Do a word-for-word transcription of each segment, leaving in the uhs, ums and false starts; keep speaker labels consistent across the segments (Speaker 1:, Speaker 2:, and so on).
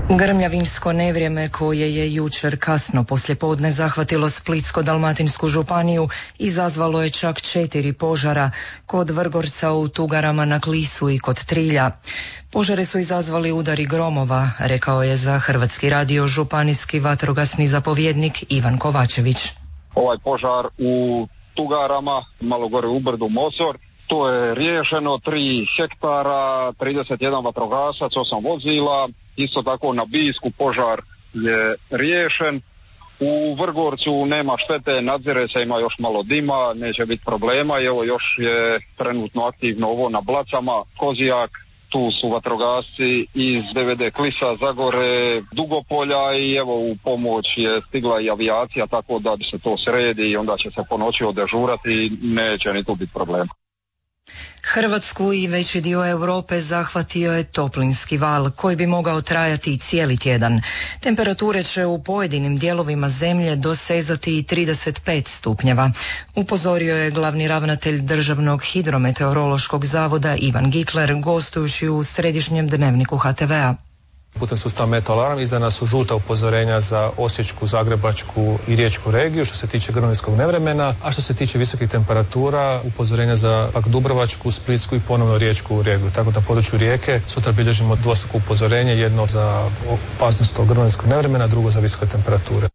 Speaker 1: Grmljavinsko nevrijeme koje je jučer kasno poslijepodne zahvatilo Splitsko-dalmatinsku županiju izazvalo je čak četiri požara kod Vrgorca, u Tugarama na Klisu i kod Trilja. Požare su izazvali udari gromova, rekao je za Hrvatski radio županijski vatrogasni zapovjednik Ivan Kovačević.
Speaker 2: Ovaj požar u Tugarama, malo gore u brdu Mosor, to je riješeno, tri hektara, trideset jedan vatrogasac, osam vozila. Isto tako na Bisku požar je riješen. U Vrgorcu nema štete, nadzire se, ima još malo dima, neće biti problema. I evo još je trenutno aktivno ovo na Blacama, Kozijak, tu su vatrogasci iz D V D Klisa, Zagore, Dugopolja i evo u pomoć je stigla i avijacija, tako da se to sredi i onda će se po noći odežurati i neće ni tu biti problema.
Speaker 1: Hrvatsku i veći dio Europe zahvatio je toplinski val koji bi mogao trajati cijeli tjedan. Temperature će u pojedinim dijelovima zemlje dosezati i trideset pet stupnjeva. Upozorio je glavni ravnatelj Državnog hidrometeorološkog zavoda Ivan Gikler gostujući u središnjem dnevniku H T V-a.
Speaker 3: Putem sustava Meteoalarm izdana su žuta upozorenja za Osječku, Zagrebačku i Riječku regiju što se tiče grmljavinskog nevremena, a što se tiče visokih temperatura upozorenja za pak Dubrovačku, Splitsku i ponovno Riječku regiju. Tako da na području Rijeke sutra bilježimo dvostruko upozorenje, jedno za opasnost od grmljavinskog nevremena, drugo za visoke temperature.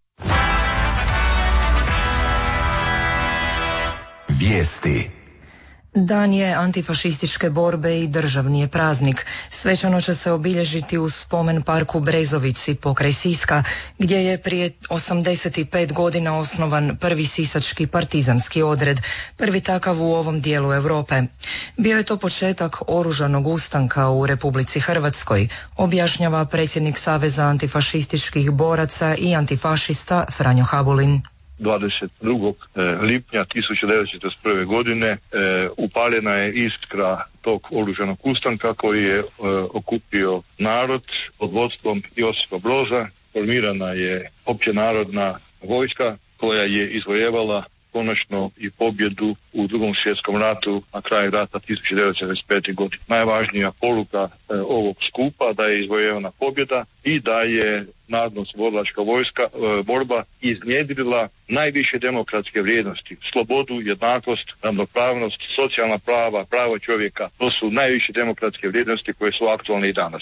Speaker 1: Vijesti. Dan je antifašističke borbe i državni je praznik. Svečano će se obilježiti u spomen parku Brezovici pokraj Siska, gdje je prije osamdeset pet godina osnovan prvi sisački partizanski odred, prvi takav u ovom dijelu Europe. Bio je to početak oružanog ustanka u Republici Hrvatskoj, objašnjava predsjednik Saveza antifašističkih boraca i antifašista Franjo Habulin.
Speaker 4: dvadeset drugog lipnja tisuću devetsto četrdeset prve godine e, upaljena je iskra tog oružanog ustanka koji je e, okupio narod pod vodstvom Josipa Broza. Formirana je općenarodna vojska koja je izvojevala konačno i pobjedu u Drugom svjetskom ratu na kraju rata tisuću devetsto četrdeset pete. godine. Najvažnija poruka e, ovog skupa da je izvojevana pobjeda i da je narodnooslobodilačka vojska e, borba iznjedrila najviše demokratske vrijednosti, slobodu, jednakost, ravnopravnost, socijalna prava, pravo čovjeka. To su najviše demokratske vrijednosti koje su aktualne i danas.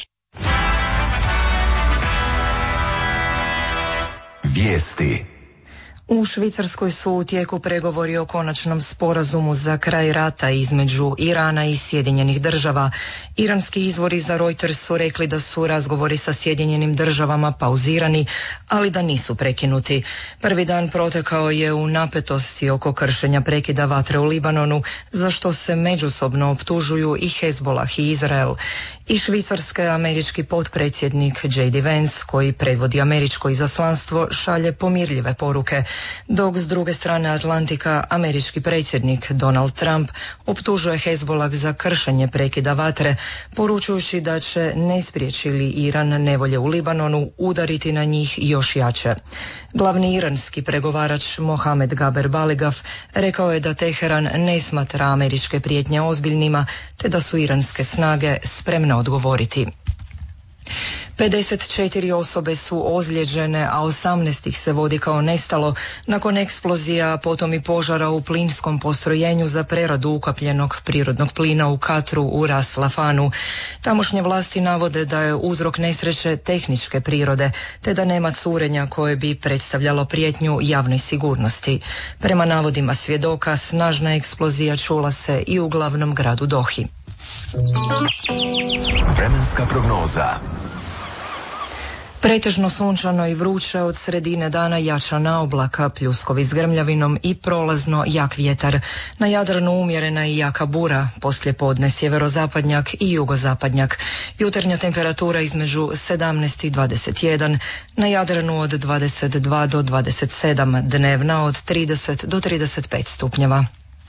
Speaker 1: Vijesti. U Švicarskoj su u tijeku pregovori o konačnom sporazumu za kraj rata između Irana i Sjedinjenih država. Iranski izvori za Reuters su rekli da su razgovori sa Sjedinjenim državama pauzirani, ali da nisu prekinuti. Prvi dan protekao je u napetosti oko kršenja prekida vatre u Libanonu, za što se međusobno optužuju i Hezbollah i Izrael. I Švicarske američki potpredsjednik J D Vance, koji predvodi američko izaslanstvo, šalje pomirljive poruke, dok s druge strane Atlantika američki predsjednik Donald Trump optužuje Hezbollah za kršenje prekida vatre, poručujući da će, ne spriječi li Iran nevolje u Libanonu, udariti na njih još jače. Glavni iranski pregovarač Mohamed Gaber Baligaf rekao je da Teheran ne smatra američke prijetnje ozbiljnima, te da su iranske snage spremne odgovoriti. pedeset četiri osobe su ozlijeđene, a osamnaest ih se vodi kao nestalo nakon eksplozija, potom i požara u plinskom postrojenju za preradu ukapljenog prirodnog plina u Katru u Ras Lafanu. Tamošnje vlasti navode da je uzrok nesreće tehničke prirode, te da nema curenja koje bi predstavljalo prijetnju javnoj sigurnosti. Prema navodima svjedoka, snažna eksplozija čula se i u glavnom gradu Dohi.
Speaker 5: Vremenska prognoza.
Speaker 1: Pretežno sunčano i vruće, od sredine dana jačana oblaka, pljuskovi s grmljavinom i prolazno jak vjetar. Na Jadranu umjerena i jaka bura, poslijepodne sjeverozapadnjak i jugozapadnjak. Jutarnja temperatura između sedamnaest i dvadeset jedan, na Jadranu od dvadeset dva do dvadeset sedam, dnevna od trideset do trideset pet stupnjeva.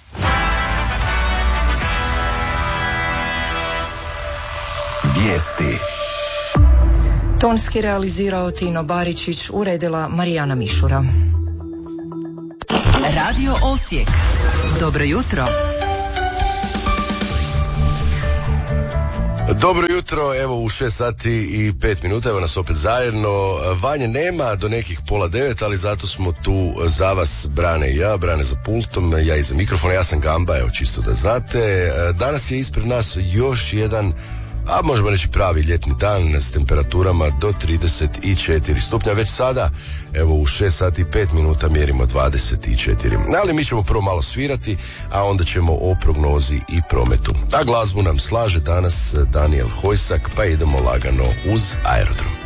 Speaker 5: Vijesti.
Speaker 1: Tonski realizirao Tino Baričić, uredila Marijana Mišura.
Speaker 6: Radio Osijek. Dobro jutro.
Speaker 7: Dobro jutro.
Speaker 5: jutro, evo u šest sati i pet minuta, evo nas opet zajedno. Vanje nema do nekih pola devet, ali zato smo tu za vas, Brane i ja, Brane za pultom, ja iza mikrofona, ja sam Gamba, evo čisto da znate. Danas je ispred nas još jedan, a možemo reći pravi ljetni dan s temperaturama do trideset četiri stupnja. Već sada, evo u šest sati i pet minuta mjerimo dvadeset četiri. Ali mi ćemo prvo malo svirati, a onda ćemo o prognozi i prometu. A glazbu nam slaže danas Daniel Hojsak, pa idemo lagano uz Aerodrom.